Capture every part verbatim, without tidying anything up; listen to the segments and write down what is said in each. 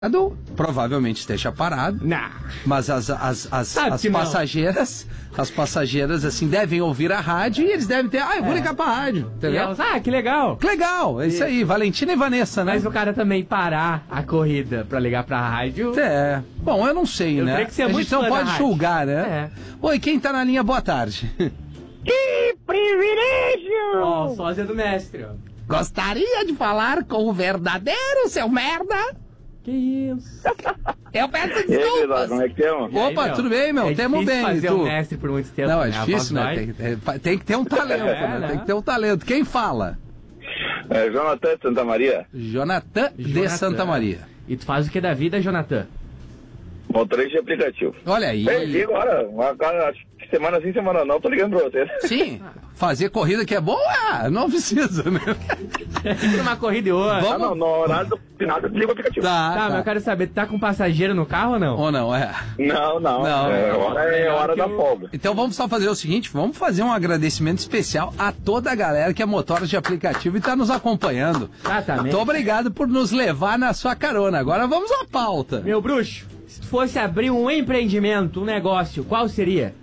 provavelmente esteja parado. Não. Mas as, as, as, as que passageiras, as passageiras, assim, devem ouvir a rádio e eles devem ter, ah, eu vou É. ligar pra rádio, E entendeu? elas, ah, que legal. Que legal, é isso aí, Valentina e Vanessa, né? Mas o cara também parar a corrida pra ligar pra rádio... É, bom, eu não sei, Eu né? teria que ser a muito gente não fã da pode rádio. julgar, né? É. Oi, quem tá na linha, boa tarde. Que privilégio! Ó, o sósia do mestre, ó. Gostaria de falar com o verdadeiro, seu merda? Que isso? Eu peço E aí, desculpas. Vilar, como é que temos? E aí, Opa, meu? tudo bem, meu? É Temo difícil bem, fazer tu? o mestre por muito tempo, Não, é né? A difícil, voz né? dói. Tem, tem- tem que ter um talento, É, né? né? Tem que ter um talento. Quem fala? É, Jonathan de Santa Maria, Jonathan de Jonathan. Santa Maria. E tu faz o que da vida, Jonathan? motorista de aplicativo. Olha aí. Perdi agora, uma, cara, acho que semana sim, semana não, tô ligando pra vocês. Sim, fazer corrida que é boa, não precisa, né? Uma corrida e outra. Ah, Vamos- não, no horário do final eu ligo o aplicativo. Tá, Tá, tá. mas eu quero saber, tu tá com passageiro no carro ou não? Ou não, é. Não, não, Não, é, não. hora, é Melhor hora que da o- folga. Então vamos só fazer o seguinte, vamos fazer um agradecimento especial a toda a galera que é motora de aplicativo e tá nos acompanhando. Exatamente. Muito obrigado por nos levar na sua carona. Agora vamos à pauta. Meu bruxo, se tu fosse abrir um empreendimento, um negócio, qual seria?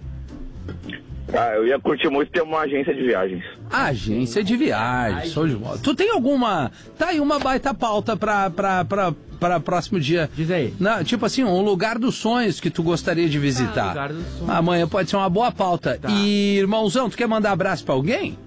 Ah, eu ia curtir muito ter uma agência de viagens. Agência de viagem, show de bola. Tu tem alguma... Tá aí uma baita pauta pra, pra, pra, pra próximo dia. Diz aí. Não, tipo assim, um lugar dos sonhos que tu gostaria de visitar. Ah, lugar dos sonhos. Amanhã pode ser uma boa pauta. Tá. E, irmãozão, tu quer mandar abraço pra alguém?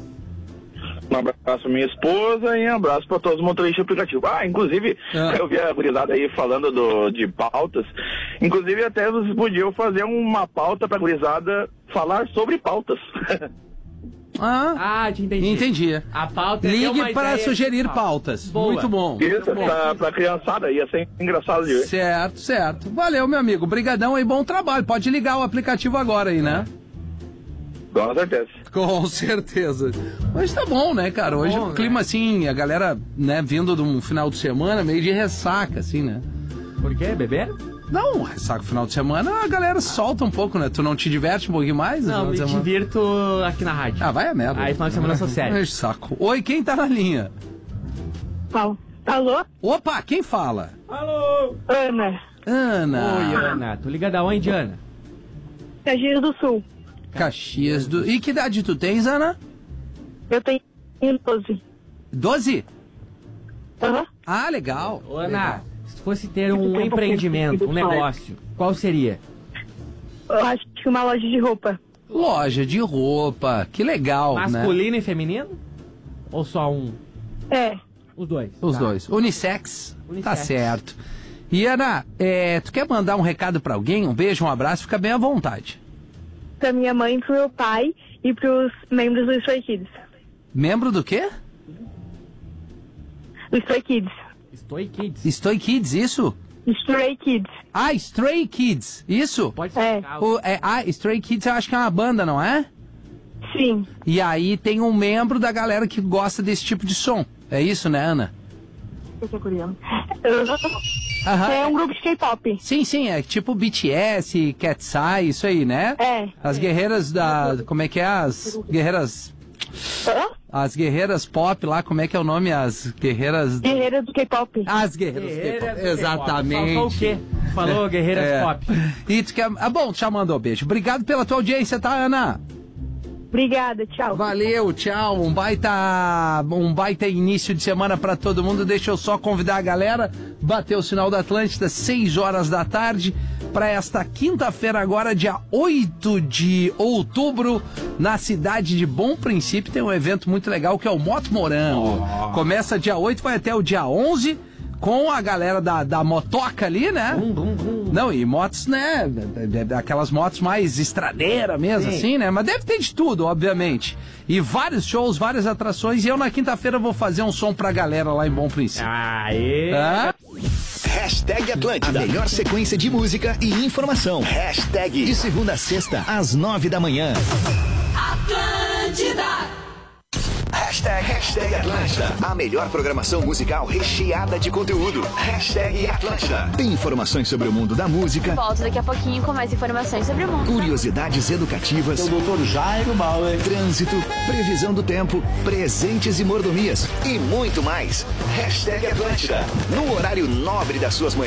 Um abraço pra minha esposa e um abraço pra todos os motoristas de aplicativo. Ah, inclusive, Ah. eu vi a gurizada aí falando do, de pautas. Inclusive, até vocês podiam fazer uma pauta pra gurizada falar sobre pautas. Ah, Ah, te entendi. entendi. A pauta é Ligue uma para ideia sugerir de pauta. pautas. Boa. Muito bom. Isso, Muito bom. pra, pra criançada, ia ser engraçado de ver. Certo, certo. Valeu, meu amigo. Brigadão aí, bom trabalho. Pode ligar o aplicativo agora aí, né? Com certeza. Com certeza. Hoje tá bom, né, cara? Hoje bom, o clima, né? assim, a galera, né, vindo de um final de semana, meio de ressaca, assim, né? Por quê? Beber? Não, ressaca no final de semana, a galera solta um pouco, né? Tu não te diverte um pouquinho mais? no Não, final me de semana? divirto aqui na rádio. Ah, vai a merda. Aí, final de semana eu sou sério. Ai, saco. Oi, quem tá na linha? Al- Alô? Opa, quem fala? Alô! Ana, Ana. Oi, Ana. Tô ligada aonde, Ana? Caxias do Sul. Caxias do... E que idade tu tens, Ana? Eu tenho doze. Doze? Aham. Ah, legal. Ô, Ana, Legal. se tu fosse ter um empreendimento, um negócio, qual seria? Eu acho que uma loja de roupa. Loja de roupa, que legal, né? Masculino e feminino? Ou só um? É. Os dois. Os Tá. dois. Unissex. Unissex. Tá certo. E Ana, é, tu quer mandar um recado pra alguém? Um beijo, um abraço, fica bem à vontade. Pra minha mãe, pro meu pai e pros membros do Stray Kids. Membro do quê? Do Stray Kids. Stray Kids. Stray Kids, isso? Stray Kids. Ah, Stray Kids, isso? Pode É. explicar. O, é, ah, Stray Kids eu acho que é uma banda, não é? Sim. E aí tem um membro da galera que gosta desse tipo de som. É isso, né, Ana? Eu sou coreano. Aham. É um grupo de K-pop. Sim, sim, é tipo B T S, Cat's Eye, isso aí, né? É. As guerreiras da... Como é que é? As guerreiras... Hã? As guerreiras pop lá, como é que é o nome? As guerreiras... Guerreira do K-pop. As guerreiras Guerreiras K-pop. do K-pop. Exatamente. Faltou o quê? Falou guerreiras É. pop. E tu quer... Ah, bom, já mandou beijo. Obrigado pela tua audiência, tá, Ana? Obrigada, tchau. Valeu, tchau. Um baita, um baita início de semana pra todo mundo. Deixa eu só convidar a galera. Bater o sinal da Atlântida, seis horas da tarde, para esta quinta-feira agora, dia oito de outubro, na cidade de Bom Princípio, tem um evento muito legal que é o Moto Morango. Começa dia oito, vai até o dia onze, com a galera da, da motoca ali, né? Bum, bum, bum. Não, e motos, né? Aquelas motos mais estradeira mesmo, Sim. assim, né? Mas deve ter de tudo, obviamente. E vários shows, várias atrações. E eu na quinta-feira vou fazer um som pra galera lá em Bom Princípio. Aê! Tá? Hashtag Atlântida. A melhor sequência de música e informação. Hashtag de segunda a sexta, às nove da manhã. Atlântida. Hashtag Hashtag, Hashtag Atlântida. A melhor programação musical recheada de conteúdo. Hashtag Atlântida. Tem informações sobre o mundo da música. Volto daqui a pouquinho com mais informações sobre o mundo. Curiosidades educativas. O doutor Jairo Bauer. Trânsito, previsão do tempo, presentes e mordomias e muito mais. Hashtag Atlântida. No horário nobre das suas manhãs.